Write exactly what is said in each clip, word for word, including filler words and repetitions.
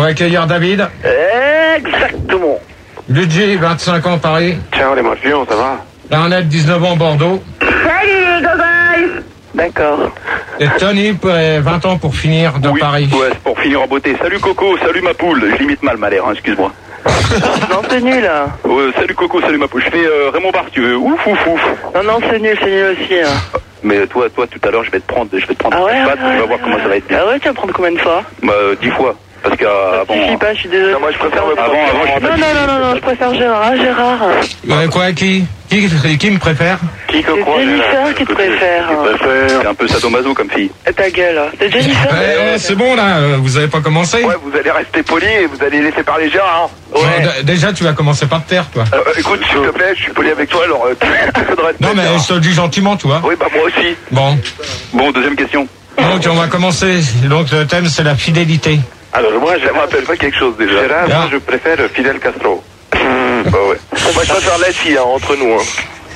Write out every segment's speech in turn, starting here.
On va accueillir David. Exactement. Luigi, vingt-cinq ans, Paris. Ciao les morpions, ça va? Arnett, dix-neuf ans, Bordeaux. Salut, bye. D'accord. Et Tony, vingt ans pour finir, de oui, Paris. Ouais, c'est pour finir en beauté. Salut Coco, salut ma poule. Je limite mal ma l'air, hein, excuse-moi. Non, c'est nul, là. Ouais, salut Coco, salut ma poule. Je fais euh, Raymond Barthieu. Ouf, ouf, ouf. Non, non, c'est nul, c'est nul aussi. Hein. Mais toi, toi, tout à l'heure, je vais te prendre, je vais te prendre Ah ouais, une patte, ouais, tu vas ouais, voir ouais, comment ça va être bien. Ah ouais, tu vas prendre combien de fois? Bah, euh, dix fois. Parce qu'avant. Ça suffit pas, je suis désolé. Non, moi je préfère le avant, avant, je Non, non, non, non, non, je préfère Gérard. Ah, Gérard. Ouais, quoi, qui qui, qui me préfère? Qui que C'est quoi Jennifer qui te préfère. C'est un peu sadomaso comme fille. Et ta gueule. C'est Jennifer. Ouais, ouais, c'est bon, là, vous avez pas commencé? Ouais, vous allez rester poli et vous allez laisser parler Gérard. Ouais. Non, d- déjà, tu vas commencer par te taire, toi. Euh, écoute, s'il te plaît, je suis poli avec toi, alors euh, tu faudrait te Non, mais Gérard. je te le dis gentiment, tu vois. Oui, bah moi aussi. Bon. Bon, deuxième question. Donc, on va commencer. Donc, le thème, c'est la fidélité. Alors moi, je me rappelle pas quelque chose déjà. Gérard, Ah. moi je préfère Fidel Castro. Bah ouais. On va pas faire la scie hein, entre nous. Hein.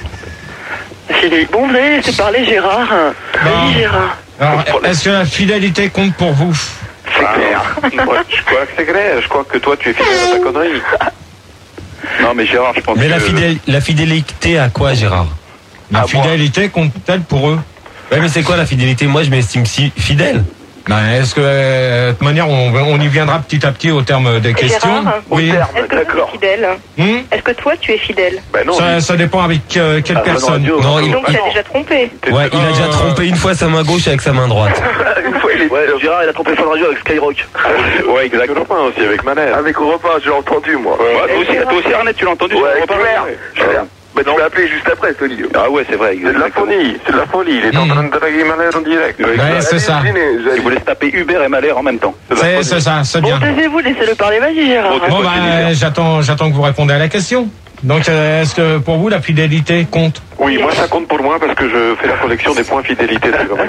Fidèle. Bon, vous allez laisser parler Gérard. Non. Vas-y, Gérard. Alors, est-ce que la fidélité compte pour vous? C'est clair. Ouais, je crois que c'est clair. Je crois que toi tu es fidèle à ta connerie. Non, mais Gérard, je pense Mais que. la, fidèle, la fidélité à quoi, Gérard? La À moi. fidélité compte-t-elle pour eux? Ouais, mais c'est quoi la fidélité? Moi, je m'estime si fidèle. Ben, est-ce que, euh, de toute manière, on, on y viendra petit à petit au terme des questions? Gérard, Oui. Est-ce que toi tu D'accord. es fidèle? Hmm Est-ce que toi tu es fidèle? Bah non. ça, ça dépend avec euh, quelle Ah, ça, personne. non, Non, il, Donc tu il- as déjà trompé. ouais, il a déjà Euh, trompé une fois sa main gauche avec sa main droite. Une fois il est. Ouais, Gérard, il a trompé Fun Radio avec Skyrock. Ouais, exact. Avec Europe un aussi, avec Manel. Avec Europe un, je l'ai entendu moi. Ouais, toi aussi, toi aussi, Arnett, tu l'as entendu? Ouais, sur Europe un? clair. Ouais. Clair. Bah tu m'as appelé juste après, Tony. Ah ouais, c'est vrai. C'est de la exactement. folie, c'est de la folie. Il est en Mm. train de draguer Manel en direct. Ouais, Ouais, c'est ça. Je voulais se taper Uber et Malher en même temps. C'est c'est ça, c'est Bon, bien. taisez-vous, laissez-le parler. Vas-y, Gérard. Bon, Bon, Toi, ben, Jennifer. j'attends, j'attends que vous répondez à la question. Donc, euh, est-ce que pour vous, la fidélité compte? Oui, moi ça compte pour moi parce que je fais la collection des points fidélité.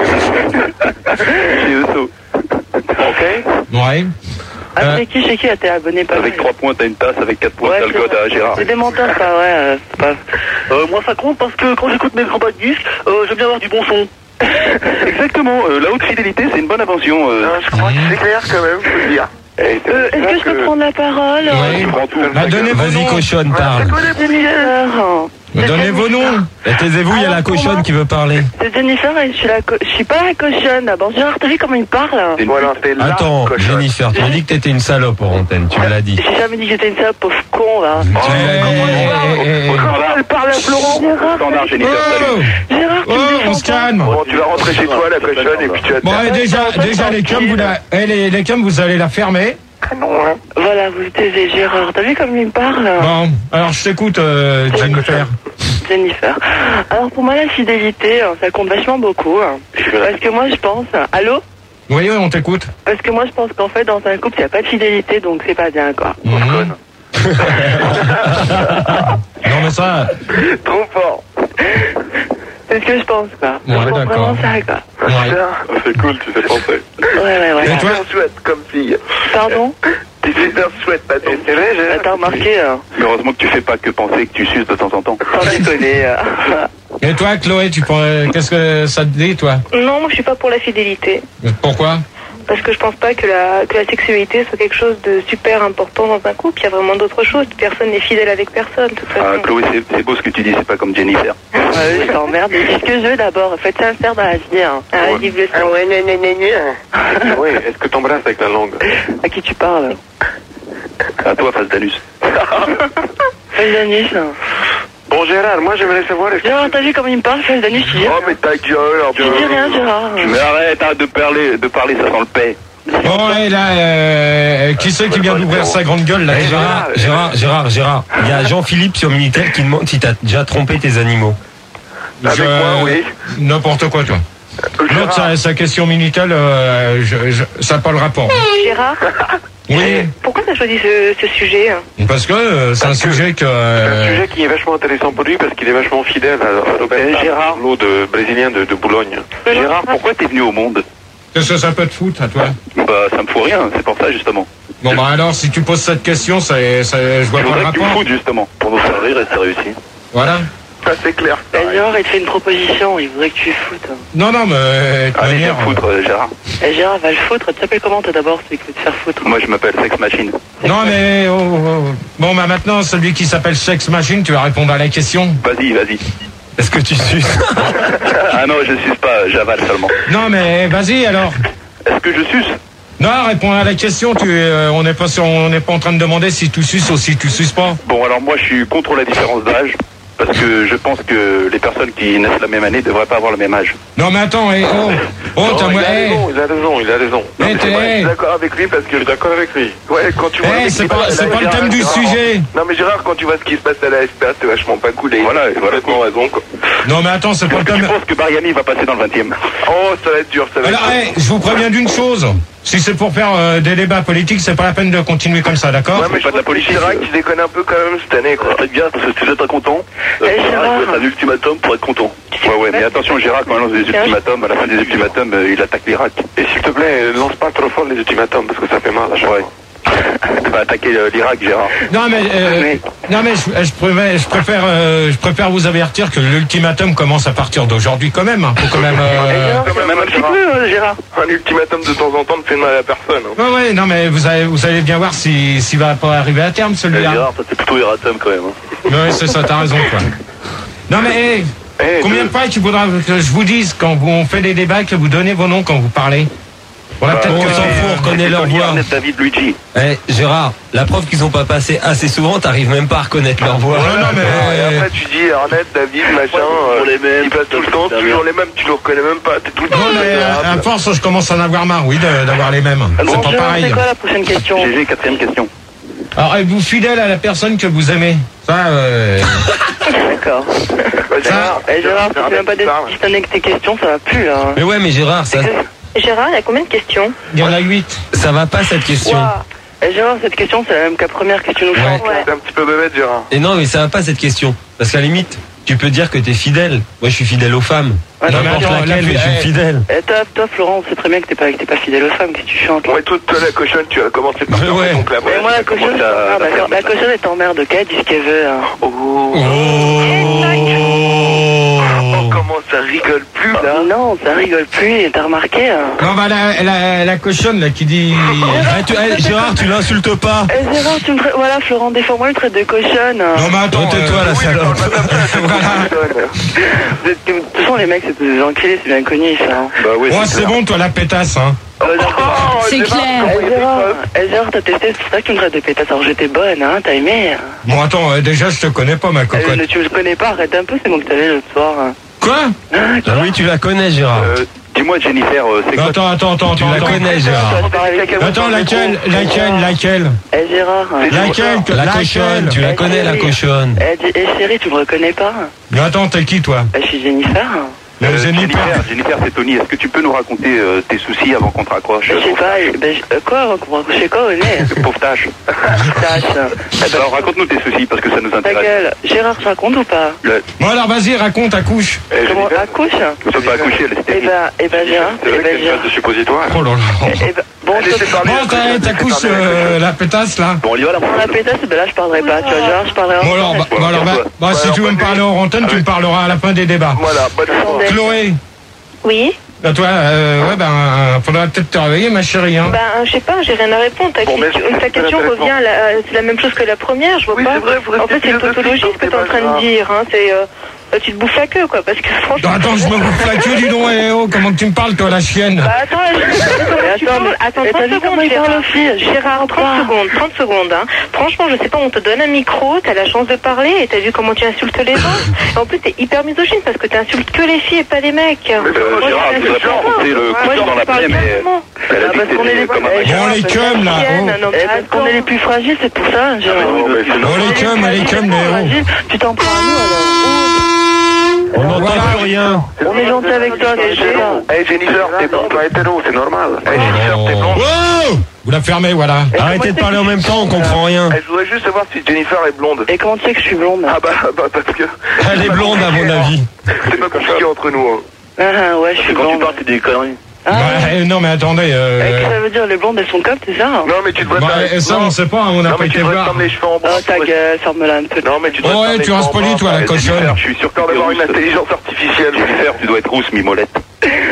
Chez Esso. Ok. Ouais. Ah, Euh, c'est qui, chez qui t'es abonné pas Avec trois points, t'as une tasse. Avec quatre points, Ouais, t'as le c'est code vrai. à Gérard. C'est des menteurs, ça, ouais. euh, c'est pas... Euh, moi ça compte parce que quand j'écoute mes grands bas de disques, euh, j'aime bien avoir du bon son. Exactement. euh, la haute fidélité, c'est une bonne invention. euh. Non, je crois que c'est clair quand même, faut le dire. Eh, c'est Euh, est-ce que je peux prendre la parole? Oui. Tu prends tout. Bah, donnez vos Vas-y, noms. cochonne, parle. Jennifer. Donnez vos noms. Eh, Taisez-vous, il y a la cochonne qui veut parler. C'est Jennifer et je suis, la co- je suis pas la cochonne. Bon, Gérard, t'as vu comment il parle? Voilà, t'es là. Attends, cochonne. Jennifer, tu m'as dit que t'étais une salope hors antenne, tu me l'as dit. J'ai jamais dit que j'étais une salope, pauvre con, là. Eh, eh, eh, eh. Comment elle parle à Florent? Gérard, Standard, Jennifer, salut. Oh, Gérard, tu oh, me on défends se pas. calme. Bon, tu vas rentrer chez toi, la cochonne, et puis tu vas te Bon, faire- et déjà, déjà les cums, vous la, eh, les, les cums, vous allez la fermer. Voilà, vous taisez, Gérard. T'as vu comme il me parle? Bon, alors je t'écoute, euh, Jennifer. Jennifer. Alors, pour moi, la fidélité, hein, ça compte vachement beaucoup. hein. Parce que moi, je pense... Allô? Oui, oui, on t'écoute. Parce que moi, je pense qu'en fait, dans un couple, il n'y a pas de fidélité, donc c'est pas bien, quoi. Mhm. Non, mais ça, Trop fort. C'est ce que je pense, quoi. Ouais, je pense d'accord. vraiment ça, quoi. ouais. Putain, c'est cool, tu fais penser. Ouais, ouais, ouais. Et toi? Super chouette comme fille. Pardon? T'es super chouette, pas ton. C'est vrai, Ah, T'as remarqué, hein? Mais heureusement que tu fais pas que penser que tu suces de temps en temps. Sans déconner. euh. Et toi, Chloé, tu pourrais- qu'est-ce que ça te dit, toi? Non, moi je suis pas pour la fidélité. Pourquoi? Parce que je pense pas que la, que la sexualité soit quelque chose de super important dans un couple. Il y a vraiment d'autres choses. Personne n'est fidèle avec personne, de toute façon. Ah, Chloé, c'est c'est beau ce que tu dis, c'est pas comme Jennifer. Ouais, oui, je t'emmerde. Dites ce que je veux d'abord. Faites sincère dans la vie, hein. Ah, vive le Ah sang. ouais, gna, gna, gna, gna. Oui, est-ce que t'embrasses avec la langue? À qui tu parles? À toi, face d'anus. Face d'anus. Bon, Gérard, moi j'aimerais savoir. Est-ce que... Gérard, t'as vu comme il me parle? Face d'anus, tu dis Oh, mais ta gueule, en Tu dis rien, Gérard. Mais arrête hein, de parler, de parler, ça sent le paix. Bon, et là, euh, qui c'est qui vient d'ouvrir sa grande gueule, là? Eh, Gérard, Gérard, Gérard, Gérard, il y a Jean-Philippe sur Minitel qui demande si t'as déjà trompé tes animaux. Avec Je- moi, oui. N'importe quoi, toi. L'autre, sa, sa question Minitel, euh, je, je, ça n'a pas le rapport. Gérard, Oui, pourquoi t'as choisi ce, ce sujet? parce que euh, c'est un Parce que sujet que... C'est un euh, sujet qui est vachement intéressant pour lui parce qu'il est vachement fidèle à, à Robert Eh, Gérard. Pablo, de brésilien de, de Boulogne. Gérard, pourquoi t'es venu au monde? Qu'est-ce que ça peut te foutre, à toi? Bah, ça me fout rien, c'est pour ça, justement. Bon, bah alors, si tu poses cette question, ça, ça, je vois Je pas le voudrais que tu me rapport. foutes, justement, pour nous faire rire et c'est réussi. Voilà. Ça, c'est clair. Gérard, il te fait une proposition. Il voudrait que tu foutes. Non, non, mais... de toute Allez, viens manière, me foutre, euh, Gérard. Eh, Gérard, va le foutre. Tu t'appelles comment toi d'abord, celui qui veut te faire foutre? Moi, je m'appelle Sex Machine. Non, mais... Oh, oh, oh. Bon, bah maintenant, celui qui s'appelle Sex Machine, tu vas répondre à la question. Vas-y, vas-y. Est-ce que tu suces? Ah non, je suce pas, j'avale seulement. Non, mais vas-y, alors. Est-ce que je suce? Non, réponds à la question. Tu, euh, on n'est pas, sur- on n'est pas en train de demander si tu suces ou si tu suces pas. Bon, alors moi, je suis contre la différence d'âge. Parce que je pense que les personnes qui naissent la même année ne devraient pas avoir le même âge. Non, mais attends, eh, oh, oh, Non, t'as il moi, a eh, raison, il a raison, il a raison. Eh, Non, mais t'es- c'est vrai, je eh. suis d'accord avec lui parce que je suis d'accord avec lui. Ouais, quand tu vois. Eh, ce qui c'est se pas- passe à c'est la pas le S P A, thème du Gérard, sujet. Non, mais Gérard, quand tu vois ce qui se passe à la S P A, c'est vachement pas cool. Et Voilà, il a voilà. complètement raison, quoi. non, mais attends, c'est pas le Est-ce que tu thème. penses que Bariani va passer dans le vingtième? Oh, ça va être dur, ça va Alors, être dur. eh, je vous préviens d'une chose. Si c'est pour faire euh, des débats politiques, c'est pas la peine de continuer comme ça, d'accord? Ouais, mais je pas de la trouve que politique. Chirac, il déconne un peu quand même cette année, quoi. C'est bien, parce que si vous êtes content, Eh, Gérard. un ultimatum pour être content. Ouais, ouais, mais attention, Gérard, quand il lance des ultimatums, à la fin des ultimatums, euh, il attaque l'Irak. Et s'il te plaît, lance pas trop fort les ultimatums parce que ça fait mal à chaque Ouais. fois. Il va attaquer euh, l'Irak, Gérard. Non, mais, euh, non, mais je, je préfère, je préfère, euh, je préfère vous avertir que l'ultimatum commence à partir d'aujourd'hui quand même. Hein. Faut quand même. Euh... Quand même, Même un petit peu, euh, Gérard. Un ultimatum de temps en temps ne fait mal à personne. Hein. Ouais, ouais, non, mais vous allez, vous allez bien voir si, s'il va pas arriver à terme celui-là. Gérard, ça c'est plutôt erratum quand même. Hein. Ouais, c'est ça, t'as raison, quoi. Non, mais, hey, Eh, combien de deux- fois qu'il faudra que je vous dise quand vous, on fait des débats que vous donnez vos noms quand vous parlez? On va peut-être on que- s'en fout, on reconnaît leur Tony voix. Arnett, David Luigi. Eh, Gérard, la preuve qu'ils ont pas passé assez souvent, t'arrives même pas à reconnaître leur voix. Ouais, non, mais. Et après tu dis Arnett, David, machin, Ouais, euh, les mêmes, ils passent tout le temps, c'est toujours bien. les mêmes, tu le reconnais même pas, t'es tout le temps. Non, mais à, à force, je commence à en avoir marre, oui, de- d'avoir les mêmes. C'est Bon, pas Gérard, pareil. c'est quoi la prochaine question? G G, quatrième question. Alors, êtes-vous fidèle à la personne que vous aimez? Ça, euh... D'accord. Ouais, Gérard, Eh, Gérard, tu Gérard, sais même pas tu parles. cette année que tes questions, ça va plus, là. Mais ouais, mais Gérard, ça, Gérard, il y a combien de questions? il y en a huit. ça va pas cette question. Ouah. Eh, Gérard, cette question, c'est la même que la première question nous Ouais. chante, là. T'es un petit peu bébête, Gérard. Et non, mais ça va pas cette question. Parce qu'à la limite, tu peux dire que t'es fidèle. Moi, je suis fidèle aux femmes. Ouais, non, N'importe mais attends, laquelle, la- mais je suis eh, fidèle. Eh, toi, toi, Florent, on sait très bien que t'es pas, que t'es pas fidèle aux femmes, que tu chantes. Ouais, toi, toi, la cochonne, tu as commencé par Ouais, faire ouais. ton clap. Et moi, la cochonne, commence à- ah, d'accord. La cochonne est en merde, qu'elle dit ce qu'elle veut. Hein. Oh, oh, comment ça rigole plus, là. Non, ça rigole plus, t'as remarqué hein. Non, bah, la, la, la cochonne, là, qui dit. Eh, tu- eh, Gérard, tu l'insultes pas. Eh, Gérard, tu me traites... Voilà, Florent, défends-moi, il me traite de cochonne. hein. Non, mais attends. Oh, tais-toi, euh, la Oui, mais salope. parle pas comme ça, c'est Voilà. cochonne. De de toute façon, les mecs, c'est des enculés, c'est bien connu, ça. hein. Bah oui, Ouais, c'est clair. bon, toi, la pétasse, hein. Oh, C'est Gérard, clair. comment Eh, il y a des Gérard, preuves eh, Gérard, t'as testé, c'est pour ça que tu me traites de pétasse. Alors, j'étais bonne, hein, t'as aimé. hein. Bon, attends, euh, déjà, je te connais pas, ma Eh, cocotte. ne- tu me connais pas, arrête un peu, c'est moi que t'avais l'autre soir. hein. Quoi? Ah, Ah oui, tu la connais, Gérard. Euh, Dis-moi, Jennifer, euh, c'est Non, quoi attends, attends, attends, Tu attends. la attends. connais, toi, Gérard. je parle avec Attends, laquelle, laquelle, laquelle? Eh, Gérard. hein. Laquelle, que- La laquelle? cochonne, tu la connais, la cochonne. Eh, dis- eh, chérie, tu me reconnais pas? Mais attends, t'es qui, toi? Eh, je suis Jennifer. Le Euh, Jennifer. Jennifer, Jennifer, c'est Tony. Est-ce que tu peux nous raconter euh, tes soucis avant qu'on te raccroche? Je sais pas, eh, ben, je- euh, quoi, on va coucher quoi au nez? Pauvre tâche. Tâche. Alors raconte-nous tes soucis parce que ça nous Ta intéresse. gueule. Gérard, je raconte ou pas? Le... Bon, alors, vas-y, raconte, accouche. Eh, Comment, Jennifer, accouche? tu peux pas accoucher, elle est Eh stérile. ben, eh ben, Gérard, C'est eh vrai ben, qu'elle Gérard. passe de suppositoire. Oh là là. Eh ben, bon, Laissez stop. parler Bon, la t'as- cochonne, t'accouches laissez parler la euh, cochonne. la pétasse, là? Bon, on y va là. Bon, la pétasse, ben là, je parlerai pas, tu vois, Gérard, je parlerai en Bon, alors, bah, Ouais, bon, alors, bah, calme-toi. bah, si Ouais, tu veux alors, me parler en antenne, tu me parleras à la fin des débats. Voilà, bonne soirée. Chloé, Oui. bah, toi, euh, ouais, ben, faudra peut-être te réveiller, ma chérie, hein. Ben, je sais pas, j'ai rien à répondre. Ta, Bon, mais question- c'est ta question intéressant. revient, à la- c'est la même chose que la première, je vois Oui, pas. c'est vrai, vous en restez fait, c'est une philosophique tautologie dans ce que le t'es en débat, train de Gérard. dire. Hein. C'est, euh, euh, tu te bouffes la queue, quoi, parce que franchement. Non, attends, je me bouffe la queue, dis donc, eh, oh, comment que tu me parles, toi, la chienne? Bah, attends, là, je... Mais tu attends, parles- mais- attends, mais t'as trente vu comment secondes, il parle Gérard. aussi? Gérard, trente secondes, trente secondes, hein. Franchement, je sais pas, on te donne un micro, t'as la chance de parler, et t'as vu comment tu insultes les gens. Et en plus, t'es hyper misogyne, parce que t'insultes que les filles et pas les mecs. Mais Euh, Moi, Gérard, je tu voudrais pas t'insulte rencontrer le Moi, couteau je dans la parle plaie, mais calmement. elle a Ah, dit parce que qu'on est c'était les- comme un eh, mec. Bon, les cums, là, Chienne, oh. non, mais Eh, parce qu'on attends. est les plus fragiles, c'est pour ça, Gérard. Non, mais c'est Bon, les cums, les cums, les héros. Fragile, tu t'en prends à nous, alors. On n'entend Voilà. plus rien. On est gentil avec toi, c'est Gérard. Eh Jennifer, t'es pas pas hétéro, c'est normal. Eh Jennifer, t'es blonde. Wow! Vous la fermez, voilà. Arrêtez de parler en même temps, on comprend rien. Eh, je voudrais juste savoir si Jennifer est blonde. Et comment tu sais que je suis blonde? Ah bah, bah parce que Elle est blonde, à mon avis. c'est pas compliqué entre nous. Hein. Ah, ah, ouais, je suis Quand tu blonde. parles, c'est des conneries. Ah, Bah, eh, non, mais attendez, eh, qu'est-ce que euh... ça veut dire, les blondes, elles sont comme, c'est ça? Non mais tu devrais bah, te- eh, ça, non. on sait pas, on n'a Non pas mais tu été devrais te voir. prendre les cheveux en bras. Oh, ta gueule, ferme-la un peu. Non mais tu devrais Oh, te ouais, prendre tu les restes cheveux en poli, bras. toi, la Eh, cochonne. Jennifer, Je suis sûr que Histoire d'avoir une Russe- intelligence artificielle. Jennifer, tu dois être rousse, mimolette.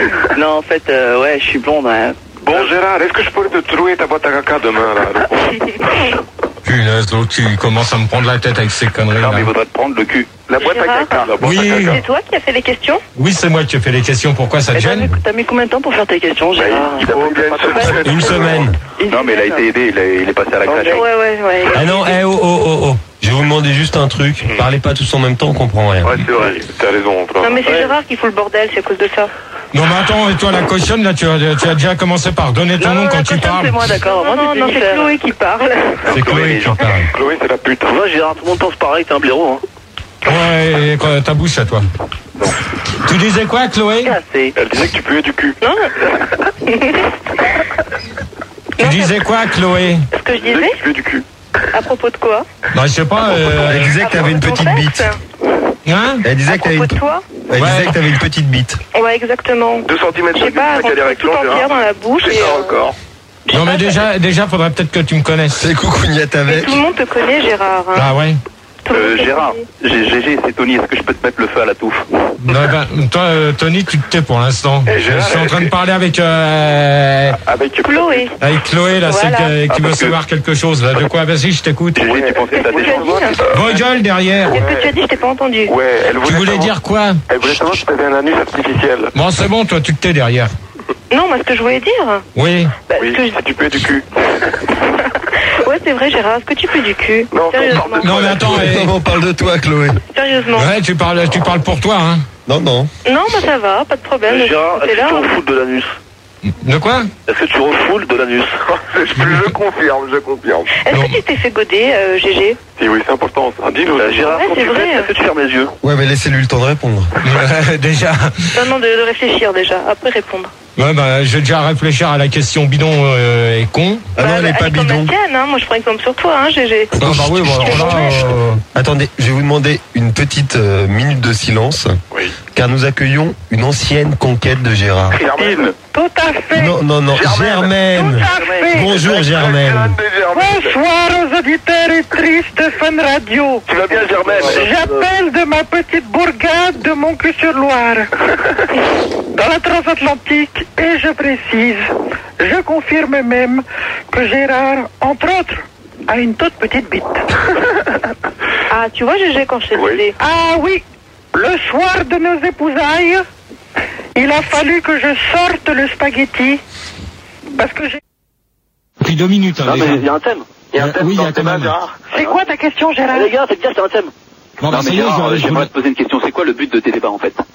Non, en fait, euh, ouais, je suis blonde, ouais. Bon, Gérard, est-ce que je pourrais te trouver ta boîte à caca demain, là? Punaise, l'autre qui commence à me prendre la tête avec ces conneries. Non, là. mais il faudrait te prendre le cul. La boîte à Gérard caca, la boîte Oui. à caca. C'est toi qui as fait les questions? Oui, c'est moi qui ai fait les questions. Pourquoi ça te Et t'as gêne? mis, t'as mis combien de temps pour faire tes questions, Bah, Gérard? il faut bien une semaine. Une semaine. Non, mais il a été aidé, il, a- il est passé à la crèche. Ouais, ouais, ouais. Ah non, eh oh oh oh oh. Je vais vous demander juste un truc. Parlez pas tous en même temps, on comprend rien. Ouais, c'est vrai, t'as raison. Non, mais c'est Gérard qui fout le bordel, c'est à cause de ça. Non, mais attends, et toi, la cochonne, là, tu as, tu as déjà commencé par donner ton Non, nom non, quand la tu cochonne, parles. c'est moi, d'accord. Non, Moi, non, non, c'est Jennifer. Chloé qui parle. C'est Chloé qui parle. Chloé, c'est la pute. Moi, Gérard, tout le monde pense pareil, t'es un blaireau, hein. Ouais, et quoi, ta bouche à toi. Tu disais quoi, Chloé? Cassé. Elle disait que tu puais du cul. Non. Tu disais quoi, Chloé? Ce que je Elle disait disais, que tu puais du cul. à propos de quoi? Bah, je sais pas, euh... Elle disait que t'avais une petite bite. Hein? Elle À disait que t'avais propos une... de toi? Elle Ouais. disait que t'avais une petite bite. Ouais, exactement. deux centimètres Je sais pas, avec rentrer tout l'érection, entière Gérard. dans la bouche C'est et... un euh, record. je sais Non, mais pas, déjà, déjà, faudrait peut-être que tu me connaisses. C'est coucougnette mais avec. tout le monde te connaît, Gérard. hein. Ah ouais? Tout le monde Euh, te Gérard, connaît. G G, c'est Tony, est-ce que je peux te mettre le feu à la touffe? Non, ben, toi, euh, Tony, tu te tais pour l'instant. Eh, Je Gérard, suis en train de eh, parler avec, euh, Avec Chloé. avec Chloé, là, Voilà. c'est que- qui Ah, veut parce que- savoir quelque chose, là. De quoi? Vas-y, je t'écoute. G G, tu pensais que Qu'est-ce que tu as t'as dit, hein? Vos gueules derrière. Qu'est-ce que tu as dit? Je t'ai pas entendu. Ouais, elle voulait Tu voulais savoir- dire quoi? Elle voulait savoir si t'avais un anus artificiel. Bon, c'est bon, toi, tu te tais derrière. Non, moi, ce que je voulais dire... Oui. Bah, Oui, ce que je- si tu puais du cul. Ouais, c'est vrai, Gérard. Est-ce que tu peux du cul? Non, Sérieusement. on parle de- Non, mais attends, eh, On parle de toi, Chloé. Sérieusement. ouais, tu parles, tu parles pour toi, hein. Non, non. Non, bah ça va, pas de problème. de ce Gérard, est-ce côté-là. que tu refoules de l'anus? De quoi? Est-ce que tu refoules de l'anus? Je confirme, je confirme. Est-ce Non. que tu t'es fait goder, euh, G G? Et oui, c'est important. ça. Dis-nous. Euh, Gérard, Ouais, quand c'est tu vrai. fais, est-ce que tu fermes les yeux? Ouais, mais laissez-lui le temps de répondre. Déjà. Non, non, de, de réfléchir déjà, après répondre. Ouais, bah, je vais déjà réfléchir à la question bidon euh, et con. Ah non, Bah, elle est pas comme la bidon. tienne, hein. Moi, je prends exemple sur toi, hein, G G. Ah, bah oui, bon, alors là, euh, Attendez, je vais vous demander une petite euh, minute de silence, Oui. car nous accueillons une ancienne conquête de Gérard. Germaine. Tout à fait. Non, non, non, Germaine. Bonjour, Germaine. Bonsoir aux auditeurs et tristes de Fun Radio. Tu vas bien, Germaine? J'appelle de ma petite bourgade de Montcuq-sur-Loire, dans la transatlantique, et je précise, je confirme même que Gérard, entre autres, a une toute petite bite. Ah, tu vois, G G, quand je t'ai Oui. disais. Ah oui, le soir de nos épousailles, il a fallu que je sorte le spaghetti, parce que j'ai... Depuis deux minutes, hein, Non, déjà. mais il y a un thème. Il y a un Euh, thème oui, il y dans a le quand thème, même. Gérard. C'est quoi ta question, Gérard? Eh, les gars, c'est bien, c'est un thème. Bon, bah, Non, ça mais y est, Gérard, je- je j'aimerais voulais- te poser une question. C'est quoi le but de tes débats, en fait?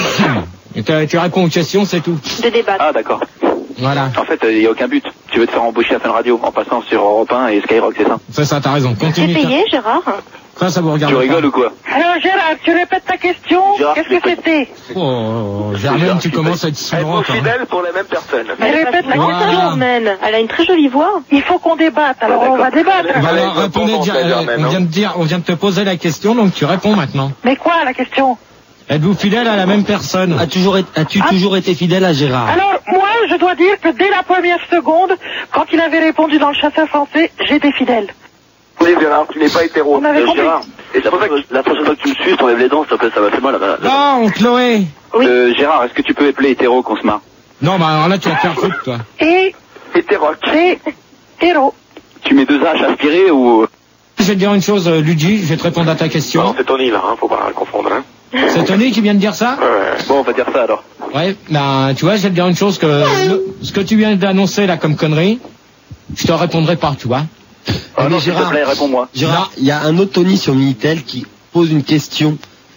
tu, tu réponds aux questions, c'est tout. De débattre. Ah, d'accord. Voilà. En fait, il n'y a aucun but. Tu veux te faire embaucher à Fun Radio en passant sur Europe un et Skyrock, c'est ça? Ça, ça, t'as raison. T'es Continue. payé, Gérard? Ça, ça vous regarde Tu pas. rigoles ou quoi? Alors, Gérard, tu répètes ta question? Gérard, Qu'est-ce tu que c'était? Oh, Germaine, tu commences à être Êtes-vous souvent. fidèles pour la même personne? Elle répète la Voilà. question, Germaine. Elle a une très jolie voix. Il faut qu'on débatte, alors on va débattre. Bah Allez, alors, répondez, répondons, dire- Germaine, euh, on hein. vient de dire, on vient de te poser la question, donc tu réponds maintenant. Mais quoi, la question? Êtes-vous fidèle à la même personne? As toujours été- As-tu Ah. toujours été fidèle à Gérard? Alors, moi, je dois dire que dès la première seconde, quand il avait répondu dans le chasseur français, j'étais fidèle. Oui, Gérard, tu n'es pas hétéro. On avait Euh, compris. Gérard, et la prochaine, la prochaine fois que tu me suis, t'enlèves les dents, s'il te plaît, ça va faire mal. Là, là. Non, Chloé. Oui. Euh, Gérard, est-ce que tu peux appeler hétéro qu'on se marre? Non, bah alors là, tu vas te faire foutre, toi. Et Hétéroc. c'est héros. Tu mets deux H aspirés ou... Je vais te dire une chose, euh, Luigi, je vais te répondre à ta Non, question. c'est Tony, là, hein, faut pas confondre, hein. C'est Tony qui vient de dire ça? Ouais. Bon, on va dire ça alors. Ouais, ben, tu vois, je vais te dire une chose que, le- ce que tu viens d'annoncer, là, comme connerie, je te répondrai pas, tu vois. Ah mais non, s'il te Gérard- plaît, réponds-moi. Gérard, il y a un autre Tony sur Minitel qui pose une question.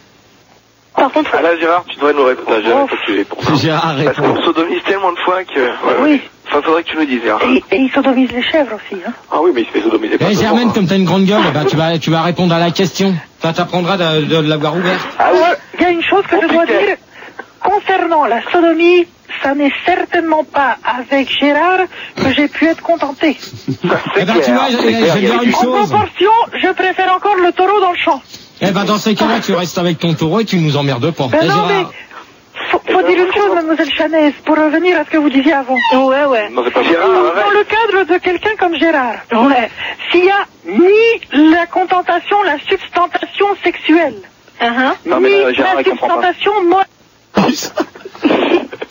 Par contre, Ah là, Gérard, tu devrais nous répondre. Gérard, faut que tu réponds. Gérard Parce répond. qu'on sodomise tellement de fois que... Ouais, Oui. ouais. Enfin, faudrait que tu nous dises, Gérard. et, et il sodomise les chèvres aussi, hein. Ah oui, mais il se fait sodomiser Eh, pas souvent, Germaine, hein. comme t'as une grande gueule, eh ben, tu vas, tu vas répondre à la question. Ça t'apprendra de, de l'avoir ouverte. Ah oui. Il y a une chose que je dois Compliqué. dire. Concernant la sodomie, ça n'est certainement pas avec Gérard que j'ai pu être contenté. Eh ben, tu vois, je, je vais te dire une En chose. proportion, je préfère encore le taureau dans le champ. Eh ben, dans ces cas-là, tu restes avec ton taureau et tu nous emmerdes pas. Ben Eh, non, mais Gérard, faut, faut dire une chose, mademoiselle Chanez, pour revenir à ce que vous disiez avant. Ouais, ouais. Non, c'est pas Gérard, Dans arrête. le cadre de quelqu'un comme Gérard, ouais. S'il y a ni la contentation, la substantation sexuelle, Non, mais ni là, Gérard, la il comprend pas. substantation morale.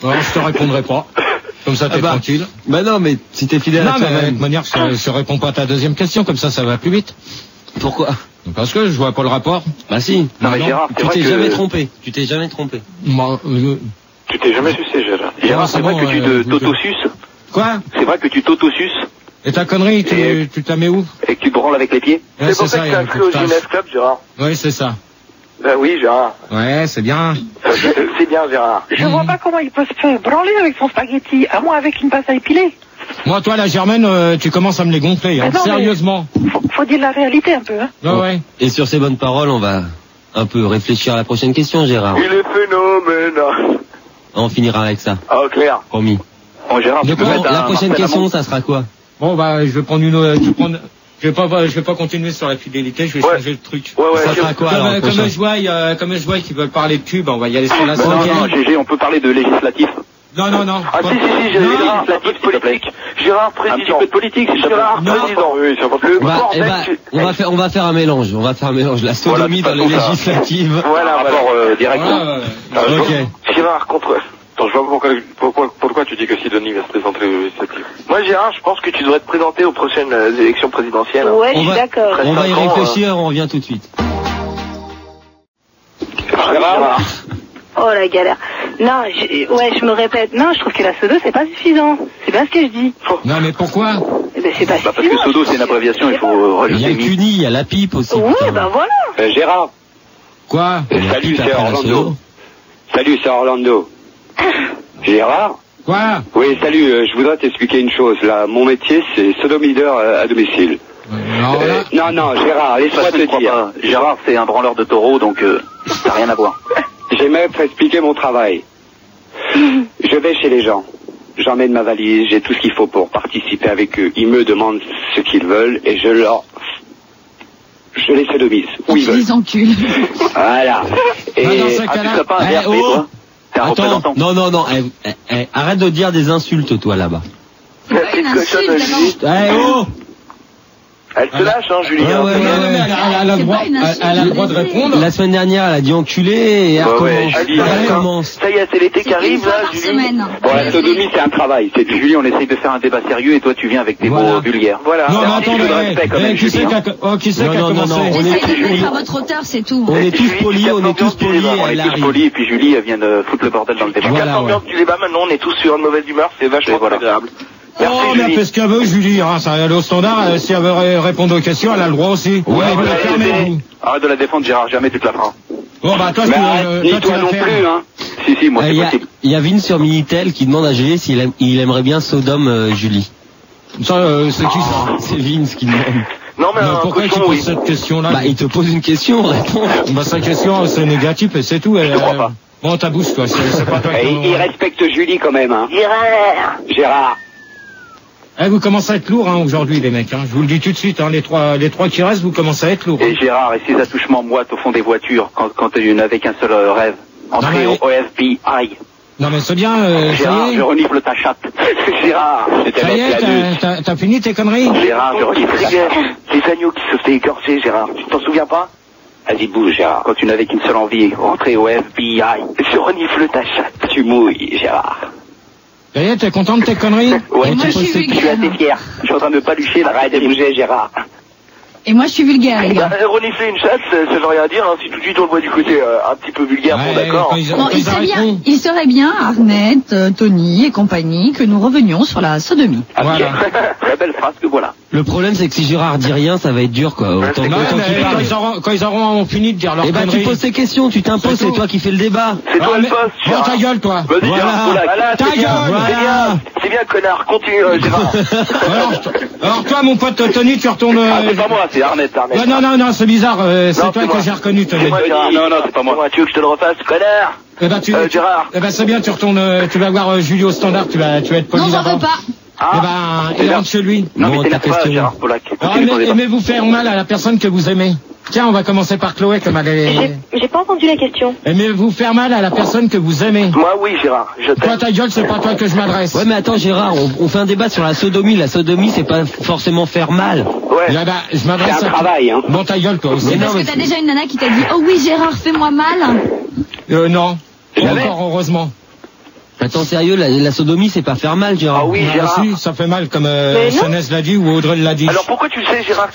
Non, je te répondrai pas. Comme ça, t'es Ah bah. tranquille. Bah non, mais si t'es fidèle Non, à mais de toi-même. toute manière, je, je réponds pas à ta deuxième question, comme ça, ça va plus vite. Pourquoi? Parce que je vois pas le rapport. Bah si. Non, mais non, Gérard, c'est Tu vrai t'es que... jamais trompé. Tu t'es jamais trompé. Moi, euh, Tu t'es jamais sucé, Gérard. Gérard, c'est c'est vrai bon, que tu euh, te t'autosuces. quoi? C'est vrai que tu t'autosuces Et ta connerie, tu, Et- tu t'as mis où? et que tu te branles avec les pieds. Ouais, C'est pour ça que il t'es faut inscrit que au je sache. Jeunesse Club, Gérard. Oui, c'est ça. Ben oui, Gérard. Ouais, c'est bien. C'est bien, Gérard. Je vois pas comment il peut se faire branler avec son spaghetti, à moins avec une pâte à épiler. Moi, toi, la Germaine, euh, tu commences à me les gonfler, hein. Mais non, mais- Sérieusement. Faut, faut dire la réalité un peu, hein. Ouais, ouais. Et sur ces bonnes paroles, on va un peu réfléchir à la prochaine question, Gérard. Il est phénoménal. On finira avec ça. Ah, clair. Promis. Bon, Gérard, tu De peux quoi, Bon, mettre la un prochaine Marcel question, Amont. ça sera quoi? Bon, bah, je vais prendre une, euh, je vais prendre, je vais pas, je vais pas continuer sur la fidélité, je vais Ouais. changer le truc. Ouais, ouais, Ça je- sera quoi Comme, alors, euh, le comme prochain je vois, euh, comme je vois qu'ils veulent parler de pub, on va y aller sur la Non, non, cinquième. non, G G, on peut parler de législatif. Non, non, non. Ah, Pas- si, si, si, j'ai Non, Gérard, un peu de s'il te plaît. politique. Gérard, Un petit président. peu de politique, s'il te plaît. Gérard, Non. président. Oui, c'est important. Le Bah, eh bordel, bah, tu- on va faire, on va faire un mélange. On va faire un mélange. La sodomie Voilà, dans les de toute façon, législatives. Voilà, Un voilà. rapport euh, direct. Ouais, ouais, ouais. Ok. Gérard contre... Attends, je vois pourquoi, pourquoi, pourquoi tu dis que Sidonie va se présenter aux législatives. Moi, Gérard, je pense que tu devrais te présenter aux prochaines euh, élections présidentielles. Ouais, je On suis va- d'accord. On va y cinq ans, réfléchir, on revient tout de suite. Gérard, Oh la galère. Non, je, ouais, je me répète. Non, je trouve que la sodo, c'est pas suffisant. C'est bien ce que je dis. Non, mais pourquoi? Eh ben, c'est pas Bah, parce que suffisant. Sodo, c'est une abréviation, il faut euh, Il y a rajouter le mi. CUNY, il y a la pipe aussi. Oui, putain. ben voilà. Euh, Gérard, Quoi? La salut, pipe c'est après la Orlando. sodo. Salut, c'est Orlando. Gérard? Quoi? Oui, salut, euh, je voudrais t'expliquer une chose. Là, mon métier, c'est sodomideur euh, à domicile. Alors là, Euh, non, non, Gérard, laisse-moi te dire. Gérard, c'est un branleur de taureau, donc euh, ça n'a rien à voir. J'aimerais t'expliquer mon travail. Je vais chez les gens. J'emmène ma valise, j'ai tout ce qu'il faut pour participer avec eux. Ils me demandent ce qu'ils veulent et je leur... Je les sodomise. Où ils Tu veulent. les encules. Voilà. Et... Bah, dans ce Ah, cas-là- tu seras pas un Eh, V R P, oh. toi? T'es un Attends, représentant. non, non, non, eh, eh, eh, arrête de dire des insultes, toi, là-bas. C'est pas une insulte, Julie. d'abord. Eh, oh! elle se lâche, hein, Julie. Ouais, hein. ouais, non, non, mais elle a, elle a le C'est droit, pas une elle, insulte, elle a le droit de je vais répondre. La semaine dernière, elle a dit enculé et elle Ouais, ouais, recommence. Julie, elle elle recommence. Ça y est, c'est l'été qui C'est une arrive, fois là, par Julie. semaine. Bon, la sodomie, c'est un travail. C'est Julie, on essaye de faire un débat sérieux et toi, tu viens avec des Voilà. mots vulgaires. Voilà. Non, mais Alors, attendez, je voudrais eh, respect quand eh, même, qui c'est Julie, qui a, oh, qui c'est Non, qui a non, non, commencé? non, on est- J'essaye de me mettre à votre hauteur, c'est tout. On est tous Julie, polis, tu on est casses tous l'ambiance du polis débat. et On elle est tous arrive. polis et puis Julie, elle vient de foutre le bordel dans le débat. Tu casses Voilà, l'ambiance du débat, maintenant on est tous sur une mauvaise humeur, c'est vachement Et voilà. agréable. Oh, Merci, mais elle Julie. fait ce qu'elle veut, Julie, hein, ça, elle est au standard, euh, si elle veut ré- répondre aux questions, elle a le droit aussi. Ouais, vous ouais, la fermez, ouais. vous. Arrête de la défendre, Gérard, jamais tu te la feras. Bon, bah, toi, tu, Mais euh, arrête, ni toi, tu toi la non fermes. plus, hein. Si, si, moi, Eh, c'est Il y, a, possible. il y a Vince sur Minitel qui demande à Julie s'il aime- il aimerait bien Sodome euh, Julie. Ça, euh, c'est qui, ça? C'est Vince qui demande. Non, mais Mais un pourquoi tu cochon, poses oui. cette question-là? Bah, il te pose une question, réponds. Bah, sa question, c'est négatif et c'est tout. Je te crois pas. Bon, ta bouche, toi, c'est c'est pas toi qui... Et il respecte Julie quand même, hein. Gérard. Gérard. Eh, vous commencez à être lourd, hein, aujourd'hui, les mecs, hein. Je vous le dis tout de suite, hein, les trois, les trois qui restent, vous commencez à être lourd. Et Gérard, et ces attouchements moites au fond des voitures, quand, quand tu n'avais qu'un seul euh, rêve. Entrer Non, mais- au F B I. Non, mais c'est bien, euh, ça Gérard, y est. je renifle ta chatte. Gérard, je te Ça y laisse est, la t'as- nuque. t'as t'as fini tes conneries? Gérard, je renifle ta chatte. Les agneaux qui se fait égorger, Gérard. Tu t'en souviens pas? Vas-y, bouge, Gérard. Quand tu n'avais qu'une seule envie, rentrer au F B I. Je renifle ta chatte. Tu mouilles, Gérard. Ça y est, t'es content de tes conneries? Ouais, Et moi, tu je suis poses- je suis assez fier. Je suis en train de palucher la raide de bouger, Gérard. Et moi, je suis vulgaire, les Bah, gars. euh, renifler une chatte, ça, ça veut rien dire, hein. Si tout de suite on le voit du côté euh, un petit peu vulgaire, bon Ouais, d'accord. quand ils- Non, quand il ils serait bien, arrêteront. il serait bien, Arnett, euh, Tony et compagnie, que nous revenions sur la sodomie. Ah, Voilà. bien. Très belle phrase que voilà. Le problème, c'est que si Gérard dit rien, ça va être dur, quoi. Autant, c'est Non, autant mais qu'il quand parle. ils, auront, quand ils auront fini de dire leurs Eh ben, tu conneries... poses tes questions, tu t'imposes, C'est c'est tout. toi qui fais le débat. C'est toi Ah, le mais- poste, Bon, Gérard. ta gueule, toi. Vas-y, Voilà. Gérard, voilà, Ta c'est bien, gueule. c'est bien, c'est bien, connard, continue, euh, Gérard. alors, alors, toi, mon pote Tony, tu retournes... Ah, euh, c'est pas moi, c'est Arnett, Arnett. Ouais, non, non, non, c'est bizarre, euh, c'est Non, toi c'est que moi. j'ai reconnu, Tony. C'est moi, Gérard. Non, non, c'est pas moi. Tu veux que je te le refasse, connard? Eh ben, tu, Euh, Gérard. Eh ben, c'est bien, tu retournes, euh, tu vas voir euh, Julie au standard, tu vas, tu vas être poli Non, j'en là-bas. veux pas. Eh ben, c'est il bien. rentre chez lui. Non, Bon, mais ta t'es pas, question. Gérard Pollack. Alors, Continue ton aimez- débat. aimez-vous faire mal à la personne que vous aimez? Tiens, on va commencer par Chloé, comme elle est... J'ai j'ai pas entendu la question. Aimez-vous faire mal à la personne que vous aimez? Moi, oui, Gérard, je Toi, t'aime. ta gueule, c'est pas toi que je m'adresse. Ouais, mais attends, Gérard, on, on fait un débat sur la sodomie. La sodomie, c'est pas forcément faire mal. Ouais. Là, bah, je m'adresse C'est un à... travail, hein. Bon, ta gueule, toi aussi. Mais non, Parce mais que t'as c'est- déjà une nana qui t'a dit, oh oui, Gérard, fais-moi mal. Euh, non. Jamais. Encore, heureusement. Attends, sérieux, la, la sodomie, c'est pas faire mal, Gérard. Ah oui, Ah, Gérard. si, ça fait mal, comme euh, Mais non. Sonès l'a dit ou Audrey l'a dit. Alors pourquoi tu le sais, Gérard?